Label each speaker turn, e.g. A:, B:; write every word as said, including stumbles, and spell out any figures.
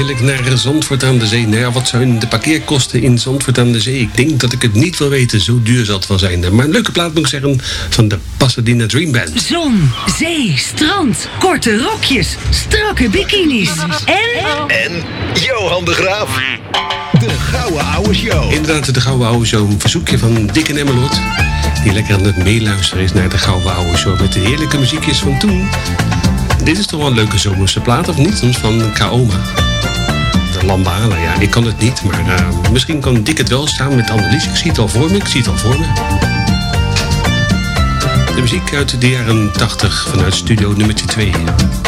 A: eindelijk naar Zandvoort aan de Zee. Nou ja, wat zijn de parkeerkosten in Zandvoort aan de Zee? Ik denk dat ik het niet wil weten, zo duur zal het wel zijn. Maar een leuke plaat moet ik zeggen van de Pasadena Dream Band.
B: Zon, zee, strand, korte rokjes, strakke bikinis en...
C: En Johan de Graaf. De Gouden Ouwe Show.
A: Inderdaad, de Gouden Ouwe Show. Een verzoekje van Dick en Emmeloord. Die lekker aan het meeluisteren is naar de Gouden Ouwe Show. Met de heerlijke muziekjes van toen. Dit is toch wel een leuke zomerse plaat, of niet? Soms van Kaoma. De Lambada, ja, ik kan het niet. Maar uh, misschien kan Dick het wel samen met Annelies. Ik zie het al voor me, ik zie het al voor me. De muziek uit de jaren tachtig vanuit studio nummertje twee.